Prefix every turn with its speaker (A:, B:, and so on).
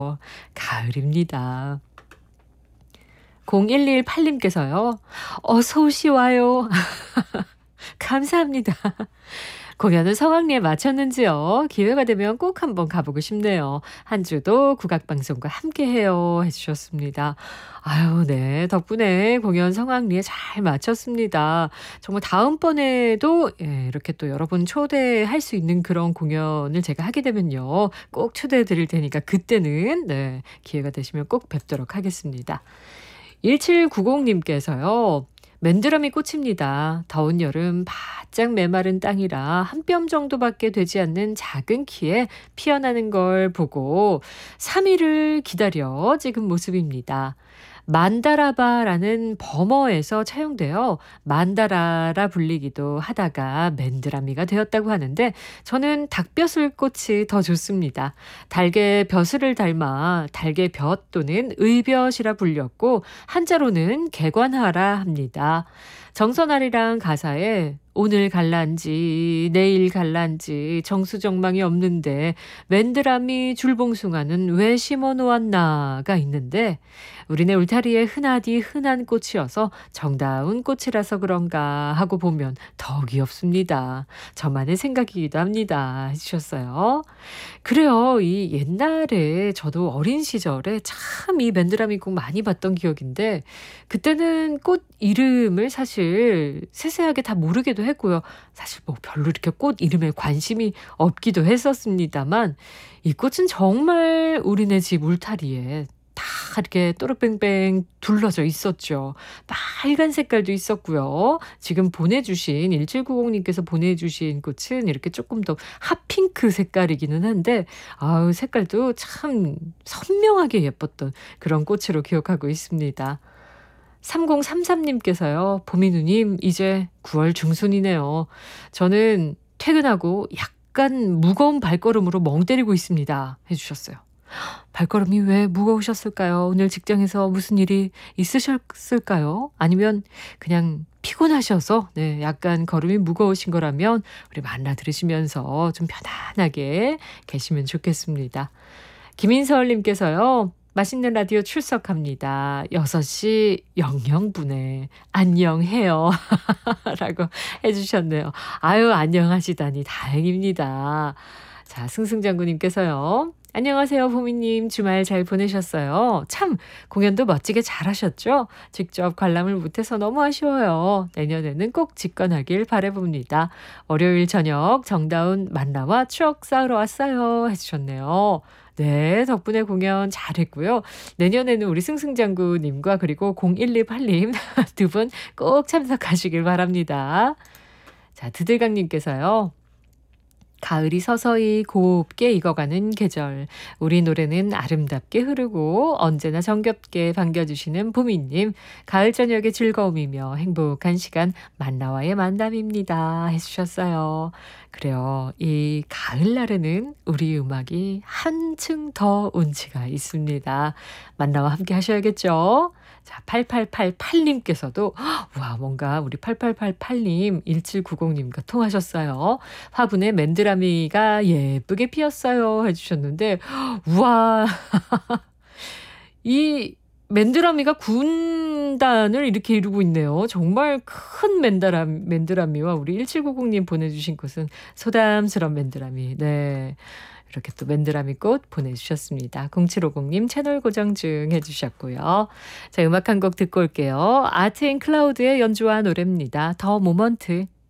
A: 가을입니다. 0118님께서요. 어서 오시와요. 감사합니다. 공연은 성황리에 마쳤는지요? 기회가 되면 꼭 한번 가보고 싶네요. 한 주도 국악방송과 함께해요 해주셨습니다. 아유, 네. 덕분에 공연 성황리에 잘 마쳤습니다. 정말 다음번에도 이렇게 또 여러분 초대할 수 있는 그런 공연을 제가 하게 되면요. 꼭 초대해 드릴 테니까 그때는 기회가 되시면 꼭 뵙도록 하겠습니다. 1790님께서요. 맨드라미 꽃입니다. 더운 여름 바짝 메마른 땅이라 한 뼘 정도밖에 되지 않는 작은 키에 피어나는 걸 보고 3일을 기다려 찍은 모습입니다. 만다라바라는 버머에서 차용되어 만다라라 불리기도 하다가 맨드라미가 되었다고 하는데 저는 닭벼슬 꽃이 더 좋습니다. 달개 벼슬을 닮아 달개볕 또는 의볕이라 불렸고 한자로는 개관하라 합니다. 정선아리랑 가사에 오늘 갈란지 내일 갈란지 정수정망이 없는데 맨드라미 줄봉숭아는 왜 심어놓았나가 있는데 우리네 울타리에 흔하디 흔한 꽃이어서 정다운 꽃이라서 그런가 하고 보면 더 귀엽습니다. 저만의 생각이기도 합니다 해주셨어요. 그래요. 이 옛날에 저도 어린 시절에 참 이 맨드라미 꼭 많이 봤던 기억인데 그때는 꽃 이름을 사실 세세하게 다 모르기도 했고요. 사실 뭐 별로 이렇게 꽃 이름에 관심이 없기도 했었습니다만 이 꽃은 정말 우리네 집 울타리에 다 이렇게 또르뺑뺑 둘러져 있었죠. 빨간 색깔도 있었고요. 지금 보내주신 1790님께서 보내주신 꽃은 이렇게 조금 더 핫핑크 색깔이기는 한데 아우 색깔도 참 선명하게 예뻤던 그런 꽃으로 기억하고 있습니다. 3033님께서요. 보미누님 이제 9월 중순이네요. 저는 퇴근하고 약간 무거운 발걸음으로 멍 때리고 있습니다 해주셨어요. 발걸음이 왜 무거우셨을까요? 오늘 직장에서 무슨 일이 있으셨을까요? 아니면 그냥 피곤하셔서 약간 걸음이 무거우신 거라면 우리 만나 들으시면서 좀 편안하게 계시면 좋겠습니다. 김인서울님께서요. 맛있는 라디오 출석합니다. 6시 00분에 안녕해요. 라고 해주셨네요. 아유 안녕하시다니 다행입니다. 자 승승장구님께서요. 안녕하세요 보미님 주말 잘 보내셨어요. 참 공연도 멋지게 잘하셨죠? 직접 관람을 못해서 너무 아쉬워요. 내년에는 꼭 직관하길 바라봅니다. 월요일 저녁 정다운 만나와 추억 쌓으러 왔어요 해주셨네요. 네, 덕분에 공연 잘했고요. 내년에는 우리 승승장구님과 그리고 0128님 두 분 꼭 참석하시길 바랍니다. 자, 드들강님께서요. 가을이 서서히 곱게 익어가는 계절. 우리 노래는 아름답게 흐르고 언제나 정겹게 반겨주시는 보미님. 가을 저녁의 즐거움이며 행복한 시간 만나와의 만남입니다 해주셨어요. 그래요. 이 가을날에는 우리 음악이 한층 더 운치가 있습니다. 만나와 함께 하셔야겠죠? 자, 8888님께서도 와 뭔가 우리 8888님 1790님과 통하셨어요. 화분에 맨드라미가 예쁘게 피었어요 해주셨는데 우와 이 맨드라미가 군단을 이렇게 이루고 있네요. 정말 큰 맨드라미와 우리 1790님 보내주신 것은 소담스러운 맨드라미. 네. 이렇게 또 맨드라미 꽃 보내주셨습니다. 0750님 채널 고정 중 해주셨고요. 자, 음악 한 곡 듣고 올게요. 아트앤클라우드의 연주와 노래입니다. 더 모먼트.